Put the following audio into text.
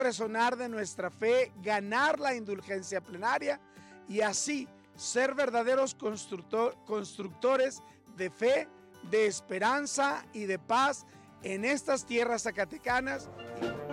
resonar de nuestra fe, ganar la indulgencia plenaria y así ser verdaderos constructores de fe, de esperanza y de paz en estas tierras zacatecanas.